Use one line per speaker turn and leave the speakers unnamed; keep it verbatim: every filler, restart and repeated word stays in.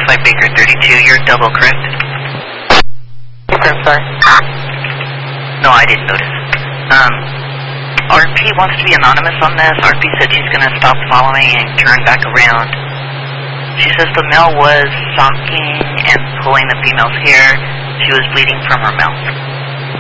five Baker thirty-two, you're double, correct?
Okay, I'm sorry.
No, I didn't notice. Um, R P wants to be anonymous on this. R P said she's going to stop following and turn back around. She says the male was socking and pulling the female's hair. She was bleeding from her mouth.